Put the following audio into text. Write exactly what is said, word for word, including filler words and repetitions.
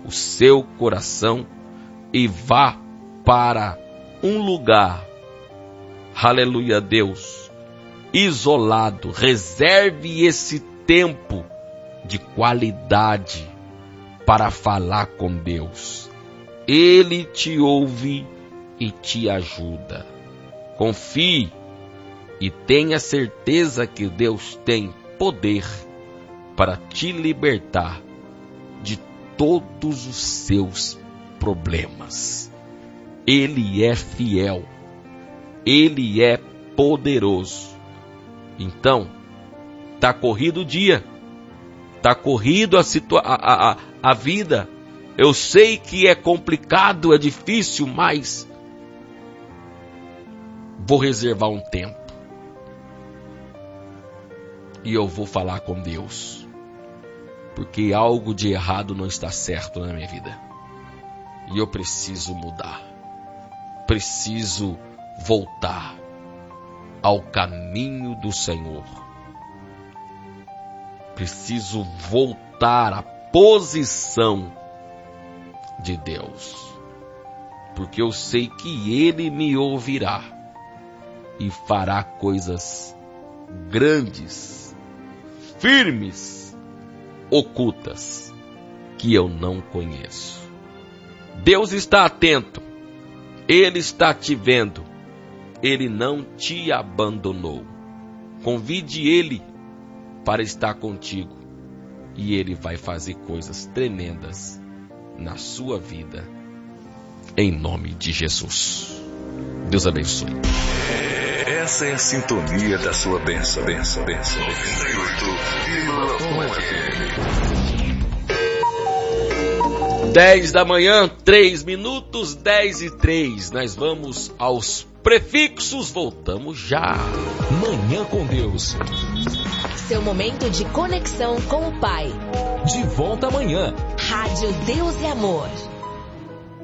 o seu coração e vá para um lugar, aleluia, Deus, isolado. Reserve esse tempo de qualidade para falar com Deus. Ele te ouve e te ajuda. Confie e tenha certeza que Deus tem poder para te libertar de todos os seus problemas. Ele é fiel, Ele é poderoso. Então, tá corrido o dia, tá corrido a, situa- a, a, a vida. Eu sei que é complicado, é difícil, mas vou reservar um tempo e eu vou falar com Deus, porque algo de errado não está certo na minha vida e eu preciso mudar, preciso voltar ao caminho do Senhor, preciso voltar à posição de Deus, porque eu sei que Ele me ouvirá e fará coisas grandes, firmes, ocultas, que eu não conheço. Deus está atento, Ele está te vendo, Ele não te abandonou. Convide Ele para estar contigo e Ele vai fazer coisas tremendas na sua vida, em nome de Jesus. Deus abençoe. Essa é a sintonia da sua bênção, bênção, bênção. noventa e oito vírgula um F M. dez da manhã, três minutos, dez e três. Nós vamos aos prefixos, voltamos já. Manhã com Deus. Seu momento de conexão com o Pai. De volta amanhã. Rádio Deus e Amor.